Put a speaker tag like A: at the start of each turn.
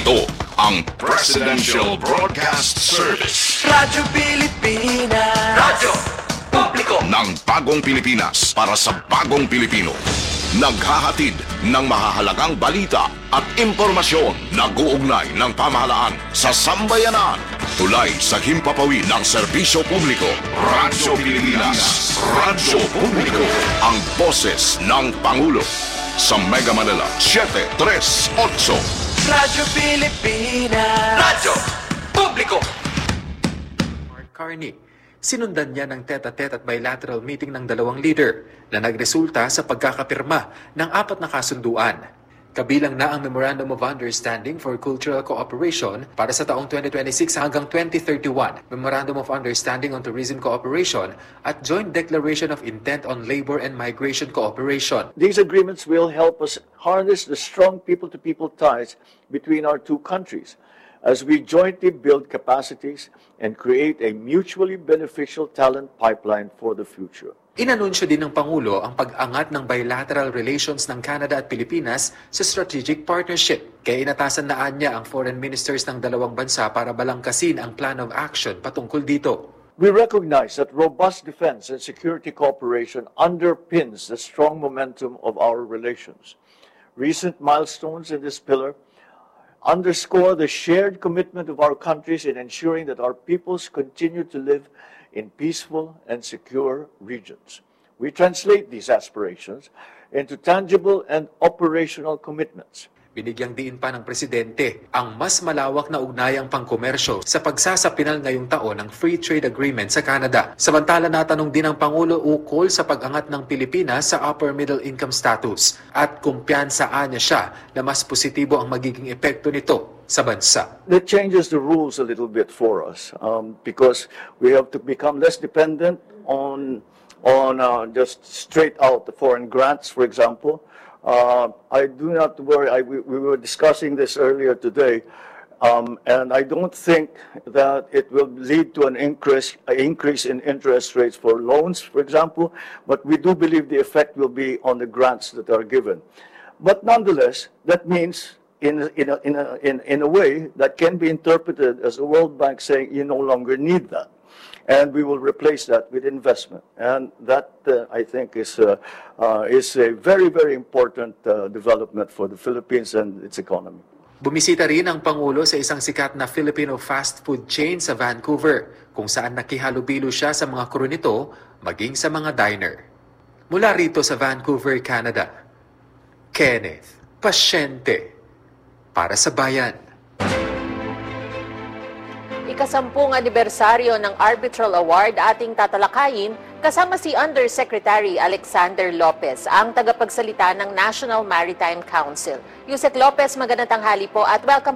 A: Ito ang Presidential Broadcast Service.
B: Radyo Pilipinas. Radyo Publiko
A: Ng bagong Pilipinas para sa bagong Pilipino. Naghahatid ng mahahalagang balita at impormasyon na guugnay ng pamahalaan sa sambayanan. Tulay sa himpapawid ng serbisyo publiko. Radyo Pilipinas. Radyo Publiko. Ang boses ng Pangulo. Sa Mega Manila, 738.
B: Radyo Pilipinas. Radyo Publiko.
C: Mark Carney, sinundan niya ng tete-a-tete at bilateral meeting ng dalawang leader na nagresulta sa pagkakapirma ng 4 na kasunduan. Kabilang na ang Memorandum of Understanding for Cultural Cooperation para sa taong 2026 hanggang 2031, Memorandum of Understanding on Tourism Cooperation at Joint Declaration of Intent on Labor and Migration Cooperation.
D: These agreements will help us harness the strong people-to-people ties between our two countries as we jointly build capacities and create a mutually beneficial talent pipeline for the future.
C: Inanunsyo din ng Pangulo ang pag-angat ng bilateral relations ng Canada at Pilipinas sa strategic partnership. Kaya inatasan na niya ang foreign ministers ng dalawang bansa para balangkasin ang plan of action patungkol dito.
D: We recognize that robust defense and security cooperation underpins the strong momentum of our relations. Recent milestones in this pillar underscore the shared commitment of our countries in ensuring that our peoples continue to live in peaceful and secure regions. We translate these aspirations into tangible and operational commitments.
C: Binigyang diin pa ng Presidente ang mas malawak na ugnayang pangkomersyo sa pagsasapinal ngayong taon ng Free Trade Agreement sa Canada. Samantala natanong din ng Pangulo ukol sa pag-angat ng Pilipinas sa upper middle income status at kumpiyansaan niya siya na mas positibo ang magiging epekto nito sa bansa.
D: That changes the rules a little bit for us because we have to become less dependent on just straight out the foreign grants, for example. I do not worry. We were discussing this earlier today, and I don't think that it will lead to an increase in interest rates for loans, for example. But we do believe the effect will be on the grants that are given. But nonetheless, that means in a way that can be interpreted as the World Bank saying you no longer need that. And we will replace that with investment. And that, I think, is a very, very important development for the Philippines and its economy.
C: Bumisita rin ang Pangulo sa isang sikat na Filipino fast food chain sa Vancouver, kung saan nakihalubilo siya sa mga crew nito, maging sa mga diner. Mula rito sa Vancouver, Canada, Kenneth Pasyente, para sa Bayan.
E: Ika-10 anibersaryo ng Arbitral Award ating tatalakayin kasama si Undersecretary Alexander Lopez, ang tagapagsalita ng National Maritime Council. Yusek Lopez, magandang tanghali po at welcome